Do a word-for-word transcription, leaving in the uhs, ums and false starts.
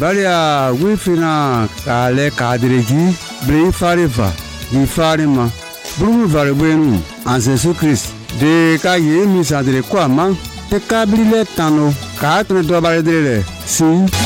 Baria wifina kale kadreji bre farifa di farima bru varibenu ansesu Christ de ka ye mi sadre kwa ma te kabrile tano ka tne do bare de si